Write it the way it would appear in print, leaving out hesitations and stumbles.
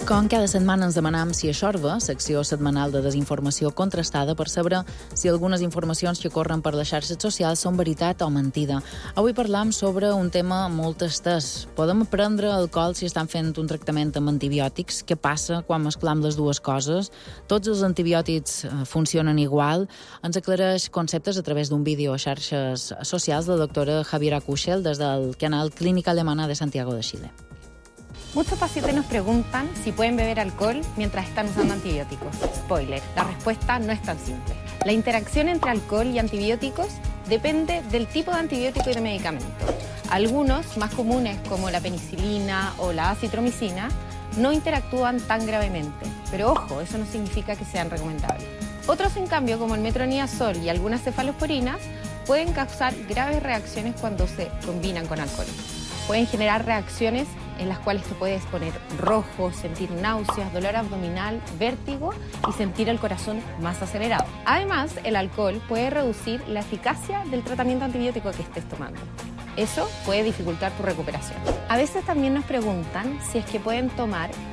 Com cada setmana ens demanam si és Sorba, secció setmanal de desinformació contrastada per saber si algunes informacions que corren per les xarxes socials són veritat o mentida. Avui parlam sobre un tema molt estès. Podem prendre alcohol si estan fent un tractament amb antibiòtics? Què passa quan mesclam les dues coses? Tots els antibiòtics funcionen igual? Ens aclareix conceptes a través d'un vídeo a xarxes socials la doctora Javiera Kuschel des del canal Clínica Alemana de Santiago de Chile. Muchos pacientes nos preguntan si pueden beber alcohol mientras están usando antibióticos. Spoiler, la respuesta no es tan simple. La interacción entre alcohol y antibióticos depende del tipo de antibiótico y de medicamento. Algunos, más comunes como la penicilina o la acitromicina, no interactúan tan gravemente, pero ojo, eso no significa que sean recomendables. Otros, en cambio, como el metronidazol y algunas cefalosporinas, pueden causar graves reacciones cuando se combinan con alcohol. Pueden generar reacciones en las cuales te puedes poner rojo, sentir náuseas, dolor abdominal, vértigo y sentir el corazón más acelerado. Además, el alcohol puede reducir la eficacia del tratamiento antibiótico que estés tomando. Eso puede dificultar tu recuperación. A veces también nos preguntan si es que pueden tomar